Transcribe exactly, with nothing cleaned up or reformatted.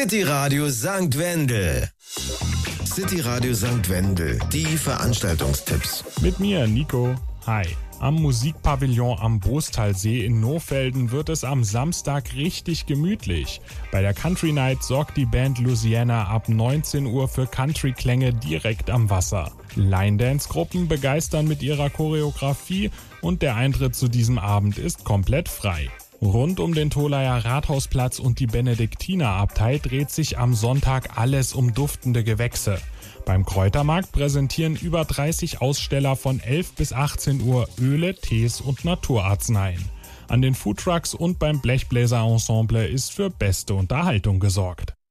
City Radio Sankt Wendel. City Radio Sankt Wendel, die Veranstaltungstipps. Mit mir, Nico. Hi. Am Musikpavillon am Bostalsee in Nohfelden wird es am Samstag richtig gemütlich. Bei der Country Night sorgt die Band Louisiana ab neunzehn Uhr für Country-Klänge direkt am Wasser. Line-Dance-Gruppen begeistern mit ihrer Choreografie und der Eintritt zu diesem Abend ist komplett frei. Rund um den Tolaer Rathausplatz und die Benediktinerabtei dreht sich am Sonntag alles um duftende Gewächse. Beim Kräutermarkt präsentieren über dreißig Aussteller von elf bis achtzehn Uhr Öle, Tees und Naturarzneien. An den Foodtrucks und beim Blechbläser-Ensemble ist für beste Unterhaltung gesorgt.